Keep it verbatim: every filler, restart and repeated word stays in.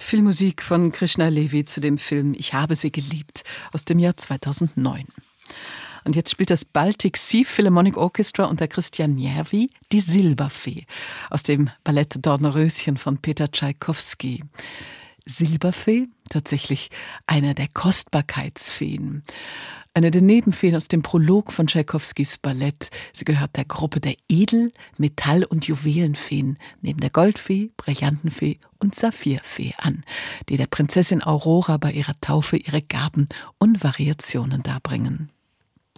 Filmmusik von Krishna Levi zu dem Film Ich habe sie geliebt aus dem Jahr zweitausendneun. Und jetzt spielt das Baltic Sea Philharmonic Orchestra unter Christian Järvi die Silberfee aus dem Ballett Dornröschen von Peter Tschaikowski. Silberfee, tatsächlich eine der Kostbarkeitsfeen. Eine der Nebenfeen aus dem Prolog von Tschaikowskis Ballett. Sie gehört der Gruppe der Edel-, Metall- und Juwelenfeen neben der Goldfee, Brillantenfee und Saphirfee an, die der Prinzessin Aurora bei ihrer Taufe ihre Gaben und Variationen darbringen.